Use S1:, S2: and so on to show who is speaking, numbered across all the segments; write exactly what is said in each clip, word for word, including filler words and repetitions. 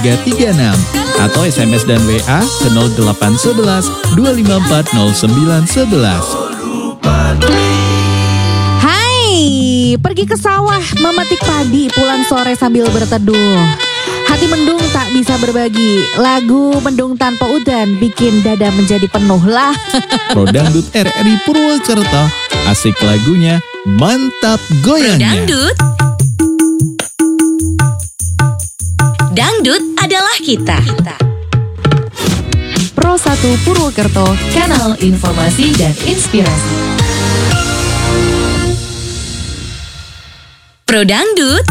S1: tiga tiga enam atau S M S dan W A ke nol delapan satu satu dua lima empat nol sembilan satu satu.
S2: Hai, pergi ke sawah memetik padi, pulang sore sambil berteduh. Hati mendung tak bisa berbagi, lagu Mendung Tanpa Udan bikin dada menjadi penuh lah.
S1: Pro Dangdut R R I Purwokerto, asik lagunya, mantap goyangnya.
S3: Pro Dangdut. Dangdut adalah kita.
S2: Pro satu Purwokerto, kanal informasi dan inspirasi.
S3: Pro Dangdut.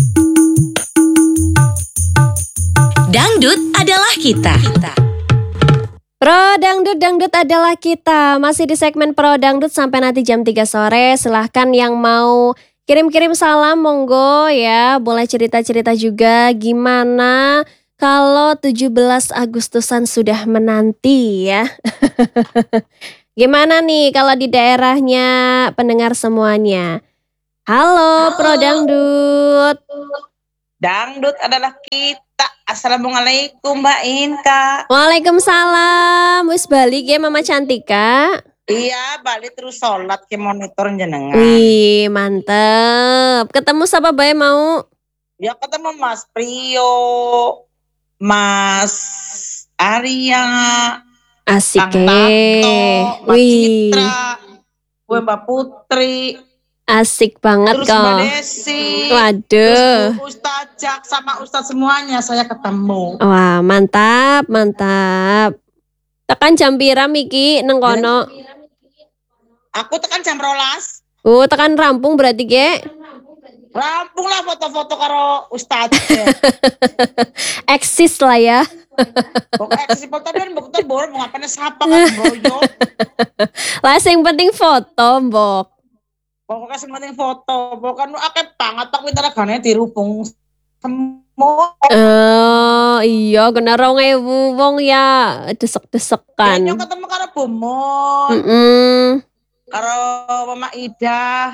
S3: Dangdut adalah kita.
S4: Pro Dangdut, Dangdut adalah kita. Masih di segmen Pro Dangdut sampai nanti jam tiga sore. Silahkan yang mau kirim-kirim salam, monggo ya. Boleh cerita-cerita juga gimana kalau tujuh belas Agustusan sudah menanti ya. Gimana nih kalau di daerahnya pendengar semuanya? Halo Pro Dangdut.
S5: Dangdut adalah kita. Assalamualaikum Mbak Inka.
S4: Waalaikumsalam. Wis balik ya Mama Cantika.
S5: Iya, balik terus sholat ke monitor jenengan.
S4: Wih, mantep. Ketemu siapa bae mau?
S5: Ya ketemu Mas Prio, Mas Arya,
S4: Asik
S5: Kang Tato, Mbak
S4: Wih,
S5: Citra, gue Mbak Putri,
S4: asik banget
S5: terus
S4: kok.
S5: Mbak Desi,
S4: Waduh.
S5: terus Bu Ustaz Jak sama Ustaz semuanya saya ketemu.
S4: Wah, mantap, mantap. Tekan jam pira Miki neng kono?
S5: Aku tekan jam rolas.
S4: Oh, tekan rampung berarti ge.
S5: Rampung lah foto-foto karo Ustaz.
S4: Eksis lah ya.
S5: Pokoknya si foto dan betul boleh mau ngapain siapa kan broyo.
S4: Lah sing penting foto, Mbok.
S5: Pokoknya sing penting foto. Pokoknya akeh banget tak minta regane dirubung semua.
S4: Oh, iya kena rong ewu wong ya desek-desekan.
S5: Kayaknya ketemu karo Bomon,
S4: Mm-mm.
S5: karo Mama Ida.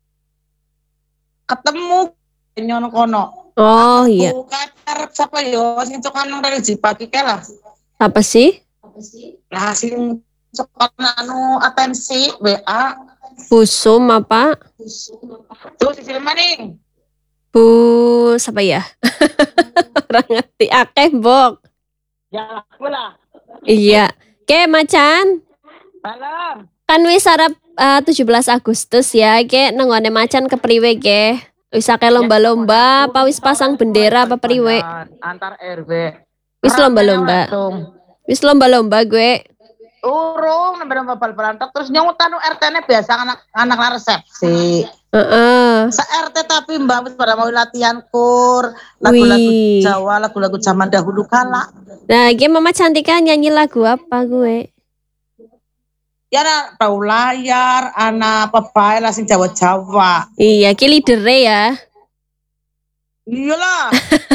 S5: Ketemu nyono kono.
S4: Oh
S5: Aku
S4: iya.
S5: kacar siapa yo sing cokan nang religi pagi ke lah.
S4: Apa sih?
S5: Lah sing cokan anu atensi W A.
S4: Busum apa?
S5: Tuh si Silmaning.
S4: Bu, siapa ya? Orang ngerti akeh, Bok.
S5: Ya aku lah.
S4: Iya. Ke Macan,
S5: Malam.
S4: kan wis arep uh, tujuh belas Agustus ya. Ke nengone Macan kepriwe ke? Wis akeh lomba-lomba apa wis pasang bendera apa priwe?
S5: Antar R W.
S4: Wis lomba-lomba. Wis lomba-lomba gue.
S5: Urung nembang bal-balan tok terus nyutan R T-ne biasa anak anak resepsi.
S4: Heeh.
S5: Se-R T tapi Mbak wis pada mau latihan kur, lagu-lagu
S4: Wih.
S5: Jawa, lagu-lagu zaman dahulu kala.
S4: Nah, ge Mama Cantika nyanyi lagu apa gue?
S5: Ya anak bau layar, anak pebae lah sing Jawa-Jawa.
S4: Iya, ki leadere ya.
S5: Iyalah.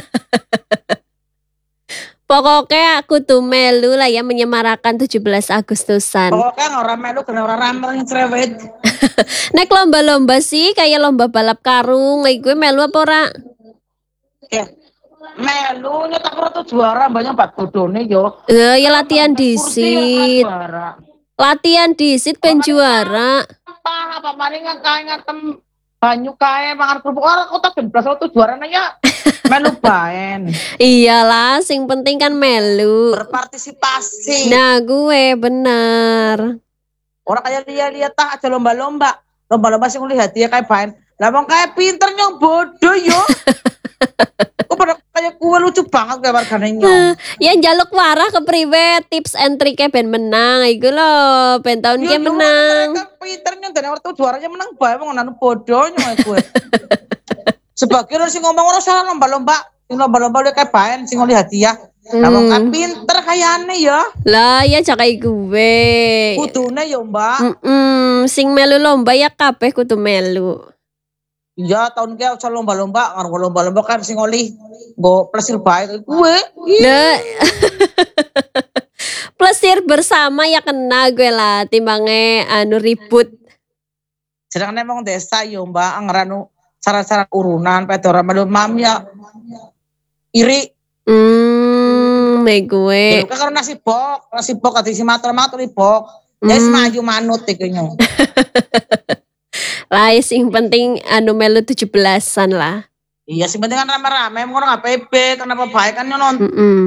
S4: Pokoknya aku tuh melu lah ya menyemarakan tujuh belas Agustusan.
S5: Pokoknya orang melu kena orang ramel yang cerewet.
S4: Nek lomba-lomba sih kayak lomba balap karung, kayak gue melu apa ora?
S5: Ya. Melu nyetak ora tuh juara banyak empat bodone yo.
S4: Eh, ya latihan
S5: Kursi
S4: disit.
S5: yang juara.
S4: Latihan disit ben juara.
S5: Apa apa maling kae ngatem banyu kae mangan kerupuk ora kota ben blas tuh juara ya. Melu baen.
S4: Iyalah, sing penting kan melu.
S5: Berpartisipasi.
S4: Nah, gue bener.
S5: Orang kayak dia lihat tak aja lomba-lomba. Lomba-lomba sing nguli hadiah kayak baen. Lah wong kayak pinter nyong bodoh yo. Kok pada kayak kue lucu banget kayak wargane nyong.
S4: Ya njaluk warah ke priwe tips and triknya ben menang. Iku lho, ben tahun
S5: Yo,
S4: ke menang.
S5: Mereka pinter nyong dan waktu juaranya menang bae wong anu bodoh nyong kue. Sebagian sing ngomong ora salah lomba-lomba, sing lomba-lomba udah kayak baen sing nguli hadiah. Lah wong kan pinter kayane ya.
S4: Lah ya cakai gue.
S5: Kudune ya, Mbak.
S4: Mm-mm, sing melu lomba ya kabeh kudu melu.
S5: Iya, tahun ke aja lomba-lomba, karo lomba-lomba kan sing ngoli nggo plesir bae gue.
S4: Nah. Plesir bersama ya kena gue lah timbange anu ribut.
S5: Sedangkan emang desa yo, Mbak, ngeranu cara-cara urunan pedora melu mam ya iri
S4: Hmm, mek gue.
S5: Ya kan nasi bok, nasi bok ati si matur-matur bok. Ya
S4: Hmm.
S5: semaju manut iku nya.
S4: Lah sing penting anu melu tujuh belasan lah.
S5: Iya sing penting kan rame-rame ngono H P P kenapa baik kan nonton.
S4: Mm-mm.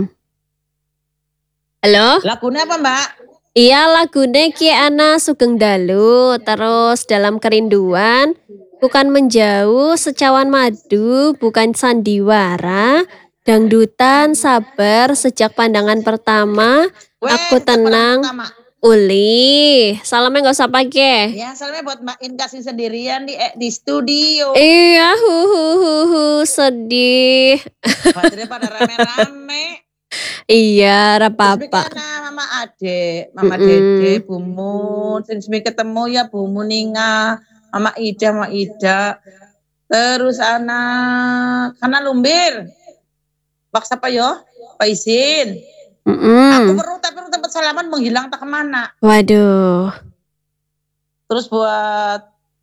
S4: Halo?
S5: Lagunya apa, Mbak?
S4: Iya lagune Ki Ana Sugeng Dalu. Terus dalam kerinduan, bukan menjauh, secawan madu, bukan sandiwara, dangdutan, sabar, sejak pandangan pertama,
S5: Weh,
S4: aku
S5: kita
S4: tenang,
S5: pertama.
S4: uli. Salamnya nggak usah pakai.
S5: Ya, salamnya buat Mbak Inka sing sendirian di eh, di studio.
S4: Iya, hu hu hu hu, sedih.
S5: Baterainya pada rame-rame.
S4: Iya,
S5: Terus
S4: apa-apa.
S5: mikirnya Mama Ade, Mama
S4: Mm-mm.
S5: Dede, Bu Mun, sing semi ketemu ya Bu Muninga, Mama Ida, Mama Ida. Terus anak karena lumbir. Pak siapa yo? Pak Isin. Aku
S4: Mm-mm.
S5: perlu tapi perlu tempat salaman menghilang tak kemana.
S4: Waduh,
S5: Terus buat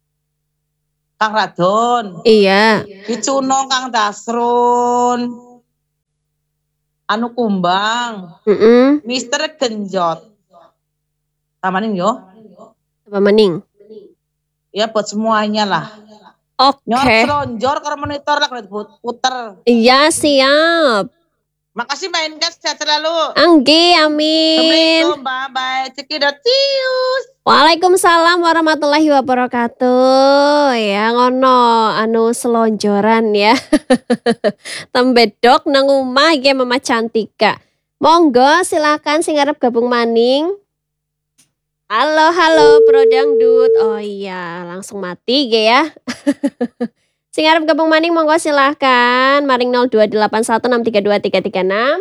S5: Kang Radon,
S4: iya.
S5: Kicuno, Kang Dasrun, Anu Kumbang,
S4: Mm-mm.
S5: Mister Genjot. Tamanin yo.
S4: Apa mening?
S5: Ya buat semuanya lah.
S4: Oke.
S5: Nyor selonjor kalau monitor lah kalau puter.
S4: Iya, siap.
S5: Makasih Mbak Inka, sehat selalu.
S4: Anggi, amin.
S5: Assalamualaikum, bye bye. Cekidot, cius.
S4: Waalaikumsalam warahmatullahi wabarakatuh. Ya ngono anu selonjoran ya. Tembedok nang omah iki Mama Cantika. Monggo silakan sing arep gabung maning. Halo halo Pro Dangdut. Oh iya, langsung mati ge ya. Sing arep gabung maning monggo silahkan maring nol dua delapan satu enam tiga dua tiga tiga enam.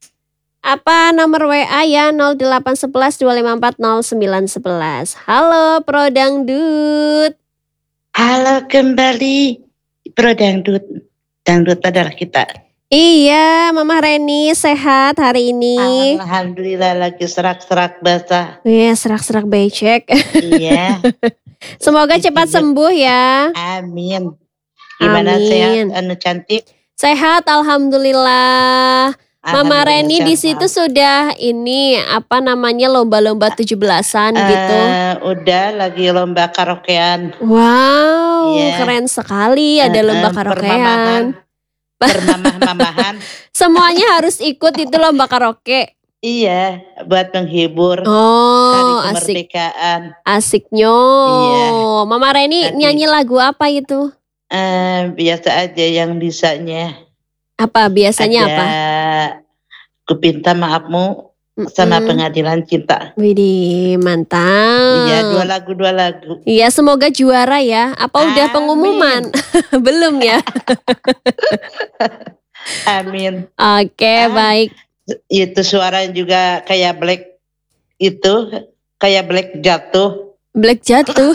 S4: Apa nomor W A ya nol delapan satu satu dua lima empat nol sembilan satu satu. Halo Pro Dangdut.
S6: Halo kembali Pro Dangdut. Dangdut adalah kita.
S4: Iya, Mama Reni sehat hari ini.
S6: Alhamdulillah lagi serak-serak basah.
S4: Iya, serak-serak becek.
S6: Iya.
S4: Semoga cepat sembuh ya.
S6: Amin. Gimana
S4: Amin.
S6: sehat anu cantik?
S4: Sehat alhamdulillah. Mama
S6: Alhamdulillah
S4: Reni di
S6: sehat.
S4: situ sudah ini apa namanya lomba-lomba tujuh belasan gitu.
S6: Eh, udah lagi lomba karaokean.
S4: Wow,
S6: Iya.
S4: keren sekali ada
S6: Eh,
S4: lomba
S6: eh,
S4: karaokean.
S6: Permamah-mamahan.
S4: Semuanya harus ikut itu lomba karaoke.
S6: Iya, buat menghibur hari
S4: Oh, asik.
S6: kemerdekaan.
S4: Asiknya.
S6: Iya.
S4: Mama Reni
S6: Tadi.
S4: nyanyi lagu apa itu?
S6: Eh, biasa aja yang bisanya.
S4: Apa biasanya
S6: Ada
S4: apa?
S6: Ku Pinta Maafmu sama
S4: Mm-mm.
S6: Pengadilan Cinta.
S4: Widih, mantap.
S6: Iya, dua lagu dua lagu.
S4: Iya, semoga juara ya. Apa udah
S6: Amin.
S4: pengumuman? Belum ya?
S6: Amin.
S4: Oke,
S6: Ah.
S4: baik.
S6: Itu suaranya juga kayak Black itu kayak Black jatuh.
S4: Black jatuh.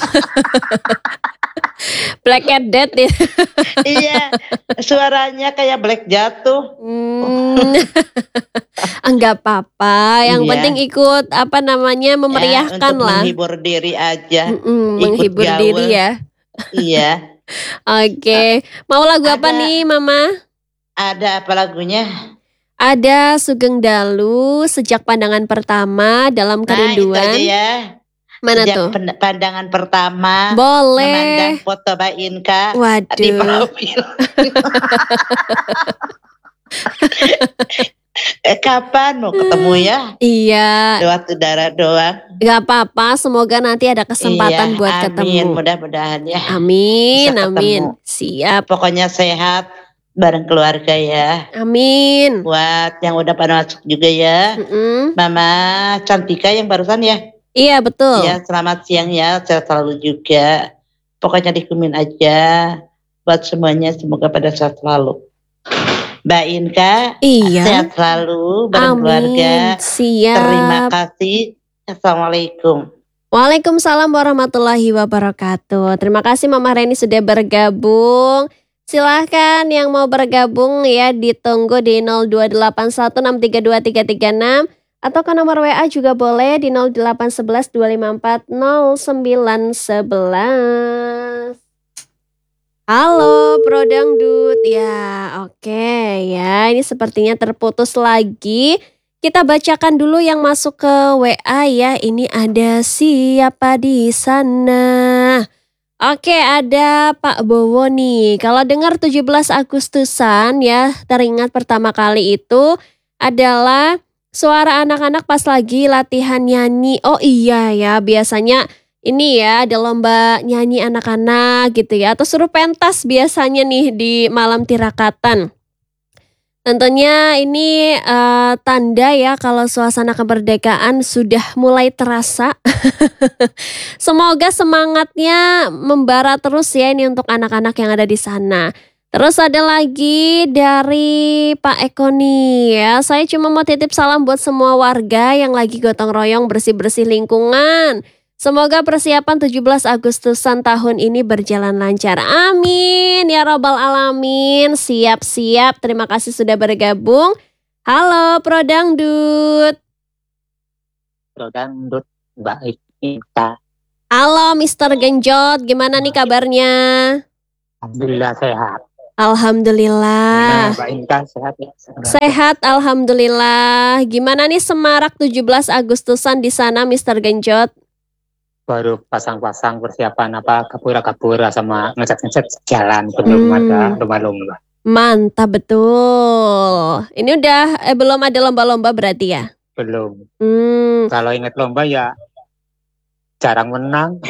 S4: Black Cat Dead ya.
S6: Iya, suaranya kayak Black jatuh.
S4: Hmm. Enggak apa-apa, yang
S6: Iya.
S4: penting ikut apa namanya memeriahkan
S6: Ya, untuk
S4: lah.
S6: menghibur diri aja.
S4: Mm-mm,
S6: ikut
S4: menghibur
S6: gaul.
S4: diri ya.
S6: Iya.
S4: Oke, mau lagu apa
S6: Ada-
S4: nih Mama?
S6: Ada apa lagunya?
S4: Ada Sugeng Dalu, Sejak Pandangan Pertama, Dalam
S6: Nah, itu aja
S4: Kerinduan.
S6: ya.
S4: Mana
S6: Sejak
S4: tuh?
S6: pen- pandangan pertama
S4: Boleh.
S6: memandang foto Mbak Inka di
S4: Waduh.
S6: profil. eh kapan mau ketemu ya?
S4: Iya,
S6: Lewat udara doang.
S4: gak apa-apa. Semoga nanti ada kesempatan
S6: Iya,
S4: buat
S6: amin,
S4: ketemu.
S6: mudah-mudahan ya.
S4: Amin,
S6: Bisa
S4: amin.
S6: ketemu.
S4: Siap.
S6: Pokoknya sehat bareng keluarga ya.
S4: Amin.
S6: Buat yang udah pada masuk juga ya.
S4: Mm-mm.
S6: Mama Cantika yang barusan ya.
S4: Iya, betul.
S6: Ya, selamat siang ya. Sehat selalu juga. Pokoknya dikumin aja buat semuanya, semoga pada sehat selalu. Mbak Inka,
S4: Iya.
S6: sehat selalu bareng keluarga.
S4: Amin. Siap.
S6: Terima kasih. Assalamualaikum.
S4: Waalaikumsalam warahmatullahi wabarakatuh. Terima kasih Mama Reni sudah bergabung. Silahkan yang mau bergabung ya ditunggu di nol dua delapan satu enam tiga dua tiga tiga enam atau ke nomor W A juga boleh di nol delapan satu satu dua lima empat nol sembilan satu satu. Halo Pro Dangdut. Ya, oke ya. Ini sepertinya terputus lagi. Kita bacakan dulu yang masuk ke W A ya. Ini ada siapa di sana? Oke, ada Pak Bowo nih. Kalau dengar tujuh belas Agustusan ya, teringat pertama kali itu adalah suara anak-anak pas lagi latihan nyanyi. Oh iya ya, biasanya ini ya ada lomba nyanyi anak-anak gitu ya. Atau suruh pentas biasanya nih di malam tirakatan. Tentunya ini eh, tanda ya kalau suasana kemerdekaan sudah mulai terasa. Semoga semangatnya membara terus ya ini untuk anak-anak yang ada di sana. Terus ada lagi dari Pak Eko nih ya. Saya cuma mau titip salam buat semua warga yang lagi gotong royong bersih-bersih lingkungan. Semoga persiapan tujuh belas Agustusan tahun ini berjalan lancar. Amin ya robbal alamin. Siap-siap. Terima kasih sudah bergabung. Halo Pro Dangdut.
S7: Pro Dangdut baik kita.
S4: Halo Mister Genjot. Gimana nih kabarnya?
S7: Alhamdulillah sehat.
S4: Alhamdulillah.
S7: Mbak Inka sehat ya?
S4: Sehat alhamdulillah. Gimana nih semarak tujuh belas Agustusan di sana Mister Genjot?
S7: Baru pasang-pasang persiapan apa kapura-kapura sama ngecat-ngecat jalan belum
S4: Hmm.
S7: ada lomba-lomba.
S4: Mantap betul. Ini udah eh, belum ada lomba-lomba berarti ya?
S7: Belum.
S4: Hmm.
S7: Kalau ingat lomba ya jarang menang.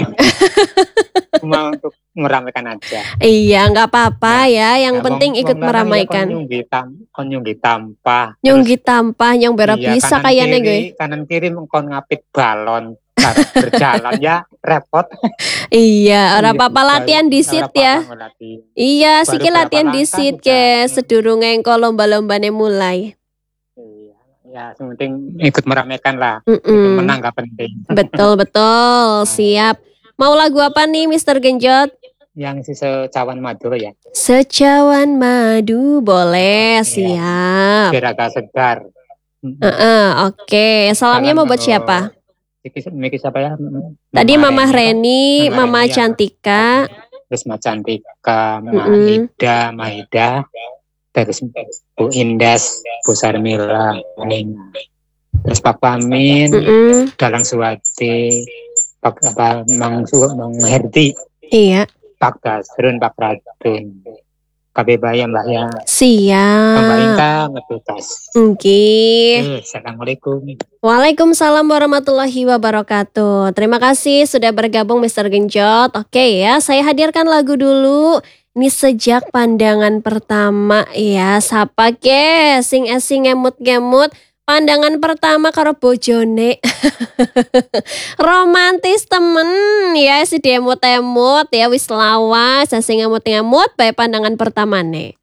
S7: Cuma untuk meramaikan aja.
S4: Iya nggak apa-apa ya. Yang
S7: Ya,
S4: penting
S7: wong-
S4: ikut
S7: wong lanang
S4: meramaikan.
S7: Ya, nyunggi tam, kon nyunggi tampah.
S4: Nyunggi tampah nyong berapa
S7: Iya,
S4: bisa
S7: kanan
S4: kayaknya
S7: kiri,
S4: gue.
S7: Kanan kiri kon ngapit balon. Cara berjalan ya repot.
S4: Iya, ora
S7: Iya,
S4: apa-apa latihan di sit ya.
S7: Ora apa-apa ngelatih.
S4: Iya,
S7: Baru
S4: siki
S7: berapa
S4: latihan di
S7: langkah
S4: sit
S7: udah.
S4: ke
S7: Hmm.
S4: sedurunge engko lomba-lombane mulai.
S7: Iya, ya yang penting ikut meramaikan lah. Itu
S4: Mm-mm.
S7: menang gak penting.
S4: Betul betul, siap. Mau lagu apa nih Mister Genjot?
S7: Yang si secawan Madura ya,
S4: Secawan madu boleh,
S7: Iya.
S4: siap.
S7: biar agak segar.
S4: Heeh, oke. Salamnya mau buat
S7: Salam,
S4: siapa?
S7: Miki, Miki siapa ya?
S4: Tadi Mama
S7: Reni,
S4: Reni,
S7: Mama
S4: Mama
S7: Reni, ya.
S4: Cantika.
S7: Terus Mbak Cantika, Mbak
S4: Mm-mm.
S7: Ida, Maida, terus Bu Indas, Bu Sarmila, Ning. Terus Pak Pamin,
S4: Mm-mm.
S7: Dalang Suwati, Pak apa Mang Su, Mang Herdi,
S4: Iya,
S7: Pak Dasrun, Pak Pradun, K B Bayam Mbak ya, Mbak
S4: siap.
S7: Inka ngetutas.
S4: Oke.
S7: Eh, Assalamualaikum.
S4: Waalaikumsalam warahmatullahi wabarakatuh. Terima kasih sudah bergabung Mister Genjot. Oke ya, saya hadirkan lagu dulu. Ini sejak pandangan pertama ya. Sapa ke sing esing ngemut-ngemut. Pandangan pertama karo bojone. Romantis temen ya si demut-emut ya wis lawas sing ngemut-ngemut bae pandangan pertamane.